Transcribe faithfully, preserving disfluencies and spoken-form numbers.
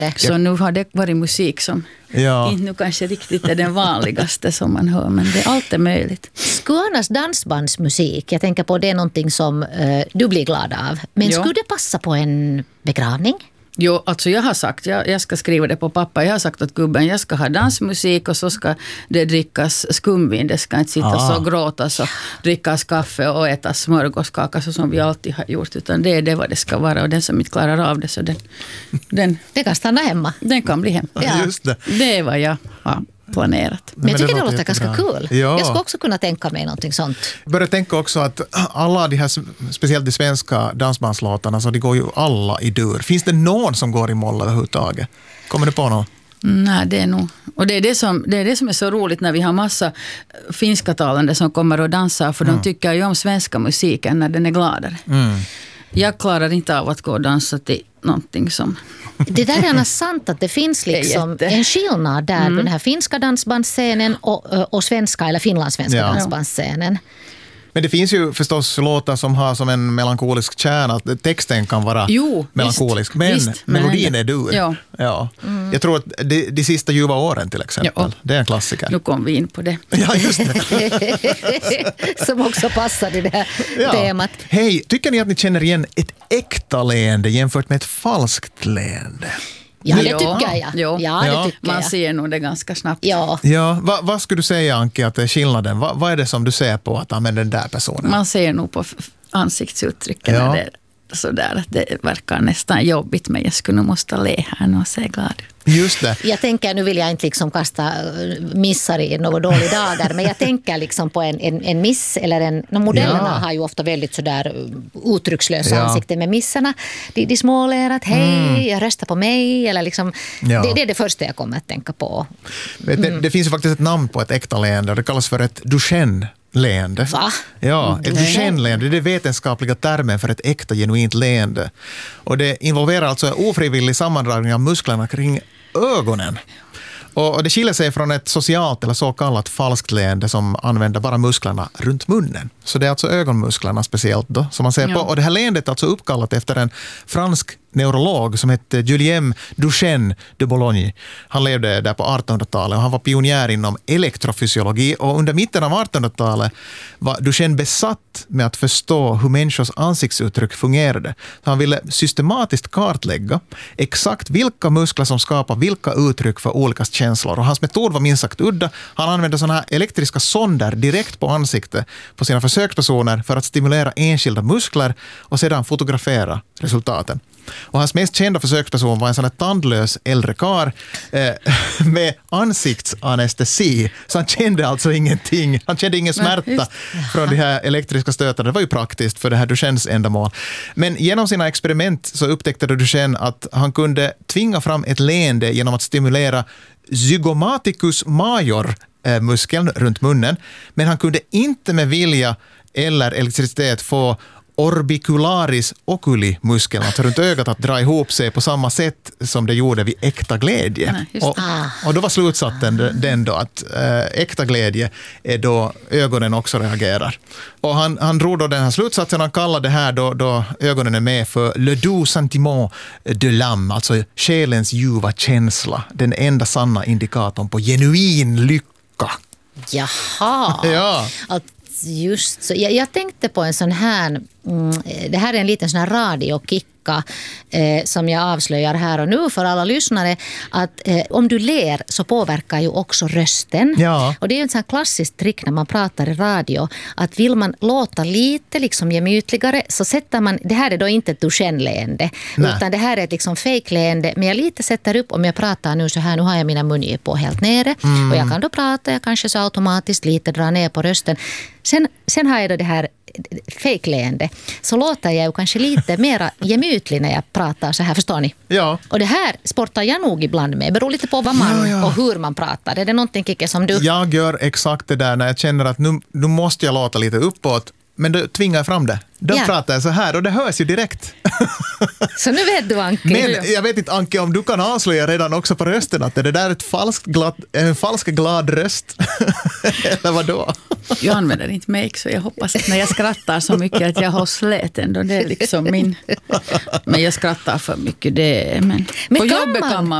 Så nu har det varit musik som ja. inte nu kanske riktigt är den vanligaste som man hör, men det, allt är möjligt. Skulle annars dansbandsmusik, jag tänker på det är någonting som uh, du blir glad av, men Jo. skulle det passa på en begravning? Jo, alltså jag har sagt, jag, jag ska skriva det på pappa, jag har sagt att gubben, jag ska ha dansmusik och så ska det drickas skumvin, det ska inte sitta Ah. så gråtas och drickas kaffe och ätas smörgåskaka så som vi alltid har gjort, utan det är det vad det ska vara och den som inte klarar av det så den, den, Det kan stanna hemma. den kan bli hem. Ja. Just det. Det är vad jag har planerat. Men jag tycker det, låter låter ganska jättebra. kul. Ja. Jag skulle också kunna tänka mig någonting sånt. Jag börjar tänka också att alla de här, speciellt de svenska dansbandslåtarna, så de går ju alla i dur. Finns det någon som går i moll överhuvudtaget? Kommer du på någon? Nej, det är nog. Och det är det, som, det är det som är så roligt när vi har massa finska talande som kommer och dansar, för mm. de tycker ju om svenska musiken när den är gladare. Mm. Jag klarar inte av att gå och dansa till någonting som... Det där är annars sant att det finns liksom jätte- en skillnad där Mm. på den här finska dansbandsscenen och, och svenska eller finlandssvenska Ja. dansbandsscenen. Men det finns ju förstås låtar som har som en melankolisk kärna. Att texten kan vara Jo, melankolisk, visst, men visst, melodin men- är dur. Ja. Ja. Jag tror att de, de sista ljuva åren till exempel, Ja. det är en klassiker. Nu kom vi in på det. Ja, just det. Som också passar i det här Ja. temat. Hej, tycker ni att ni känner igen ett äkta leende jämfört med ett falskt leende? Ja, det Jo, tycker jag. jo. Ja, Ja. det tycker Man jag. ser nog det ganska snabbt. Ja. Ja, vad, vad skulle du säga, Anki, att det är skillnaden? Vad, vad är det som du ser på att använda den där personen? Man ser nog på f- ansiktsuttrycken Ja. när det är sådär att det verkar nästan jobbigt, men jag skulle nog måste le här nu och se glad ut. Just det. Jag tänker, nu vill jag inte liksom kasta eh, missar i några dåliga dagar, men jag tänker liksom på en, en, en miss eller en, no, modellerna Ja. har ju ofta väldigt sådär uh, uttryckslösa Ja. ansikten, med missarna, de, de småler att hej, jag röstar på mig, eller liksom, Ja. det, det är det första jag kommer att tänka på. Vet ni, det finns ju faktiskt ett namn på ett äkta leende och det kallas för ett Duchenne-leende. Va? Ja, ett Duchenne. Duchenne-leende, det är den vetenskapliga termen för ett äkta genuint leende. Och det involverar alltså en ofrivillig sammandragning av musklerna kring ögonen. Och och det skiljer sig från ett socialt eller så kallat falskt leende som använder bara musklerna runt munnen. Så det är alltså ögonmusklerna speciellt då som man ser Ja. på. Och det här leendet är alltså uppkallat efter en fransk neurolog som hette Julien Duchenne de Boulogne. Han levde där på artonhundratalet och han var pionjär inom elektrofysiologi, och under mitten av artonhundratalet var Duchenne besatt med att förstå hur människors ansiktsuttryck fungerade. Så han ville systematiskt kartlägga exakt vilka muskler som skapar vilka uttryck för olika känslor, och hans metod var minst sagt udda. Han använde sådana här elektriska sonder direkt på ansiktet på sina försökspersoner för att stimulera enskilda muskler och sedan fotografera resultaten. Och hans mest kända försöksperson var en sån här tandlös äldre kar eh, med ansiktsanestesi. Så han kände alltså ingenting. Han kände ingen smärta just. från de här elektriska stötarna. Det var ju praktiskt för det här Duchennes ändamål. Men genom sina experiment så upptäckte Duchenne att han kunde tvinga fram ett leende genom att stimulera zygomaticus major eh, muskeln runt munnen. Men han kunde inte med vilja eller elektricitet få orbicularis oculi-muskeln, alltså runt ögat, att dra ihop sig på samma sätt som det gjorde vid äkta glädje. Nej, just och, och då var slutsatsen den då att äh, äkta glädje är då ögonen också reagerar. Och han, han drog då den här slutsatsen, han kallade det här då, då ögonen är med för le doux sentiment de l'âme, alltså själens ljuva känsla, den enda sanna indikatorn på genuin lycka. Jaha. Ja. Att just så. Jag, jag tänkte på en sån här, mm, det här är en liten sån här radiokicka eh, som jag avslöjar här och nu för alla lyssnare, att eh, om du ler så påverkar ju också rösten. Ja. Och det är ju en sån här klassisk trick när man pratar i radio, att vill man låta lite liksom gemytligare så sätter man, det här är då inte ett Duchenne-leende, Nej. utan det här är ett liksom fake-leende, men jag lite sätter upp, om jag pratar nu så här, nu har jag mina mungippor helt nere Mm. och jag kan då prata, jag kanske så automatiskt lite drar ner på rösten. Sen, sen har jag då det här fake-leende, så låter jag ju kanske lite mera gemytlig när jag pratar så här, förstår ni? Ja. Och det här sportar jag nog ibland med, beror lite på vad man Ja, ja. och hur man pratar. Är det någonting, Kike, som du... Jag gör exakt det där när jag känner att nu, nu måste jag låta lite uppåt, men då tvingar jag fram det. Då Ja. pratar jag så här och det hörs ju direkt. Så nu vet du, Anke. Men jag vet inte, Anke, om du kan avslöja redan också på rösten att det där är ett falskt glad, en falsk glad röst. Eller vad då? Jag använder inte make, så jag hoppas att när jag skrattar så mycket att jag har slät ändå. Det är liksom min... Men jag skrattar för mycket, det är... Men, Men på kan jobbet man- kan man